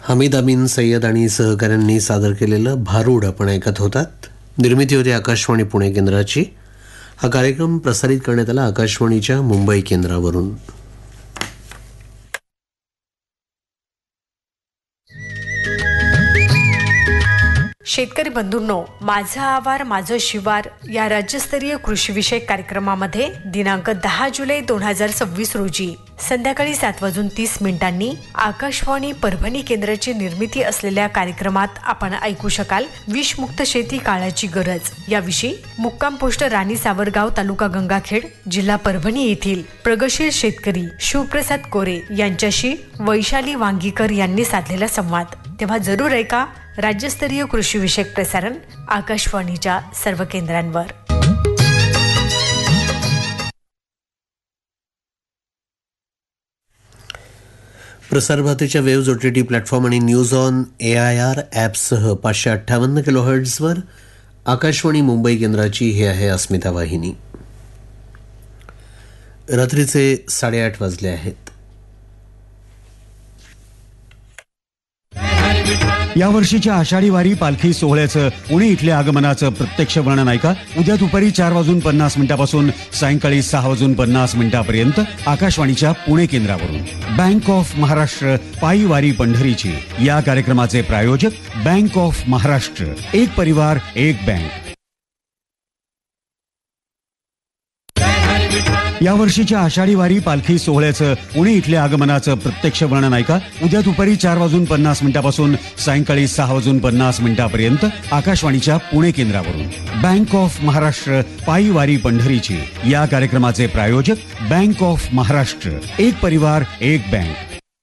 हमीद अमीन सय्यद आणि सहकाऱ्यांनी सादर केलेलं भारूड आपण ऐकत होतात. निर्मिती होती आकाशवाणी पुणे केंद्राची. हा कार्यक्रम प्रसारित करण्यात आला आकाशवाणीच्या मुंबई केंद्रावरून. शेतकरी बंधूंनो, माझा आवार माझं शिवार या राज्यस्तरीय कृषीविषयक कार्यक्रमामध्ये दिनांक 10 जुलै 2026 रोजी संध्याकाळी 7:30 आकाशवाणी परभणी केंद्राची निर्मिती असलेल्या कार्यक्रमात आपण ऐकू शकाल विषमुक्त शेती काळाची गरज याविषयी मुक्काम पोस्ट राणी सावरगाव, तालुका गंगाखेड, जिल्हा परभणी येथील प्रगतशील शेतकरी शिवप्रसाद कोरे यांच्याशी वैशाली वांगीकर यांनी साधलेला संवाद. तेव्हा जरूर ऐका राज्यस्तरीय कृषीविषयक प्रसारण आकाशवाणीच्या सर्व केंद्रांवर. प्रसार भारतीच्या वेव्ज OTT प्लॅटफॉर्म आणि news on AIR ॲपसह 558 किलोहर्ट्झवर Akashvani Mumbai केंद्राची हे आहे अस्मिता वाहिनी. रात्रीचे 8:30 वाजले आहेत. या वर्षीच्या आषाढी वारी पालखी सोहळ्याचं पुणे इथल्या आगमनाचं प्रत्यक्ष वर्णन ऐका उद्या दुपारी 4:50 पासून सायंकाळी 6:50 आकाशवाणीच्या पुणे केंद्रावरून. बँक ऑफ महाराष्ट्र पायी वारी पंढरीची या कार्यक्रमाचे प्रायोजक बँक ऑफ महाराष्ट्र. एक परिवार एक बँक. या वर्षीच्या आषाढी वारी पालखी सोहळ्याचं पुणे इथल्या आगमनाचं प्रत्यक्ष वर्णन ऐका उद्या दुपारी 4:50 पासून सायंकाळी 6:50 आकाशवाणीच्या पुणे केंद्रावरून. बँक ऑफ महाराष्ट्र पायी वारी पंढरीची या कार्यक्रमाचे प्रायोजक बँक ऑफ महाराष्ट्र. एक परिवार एक बँक.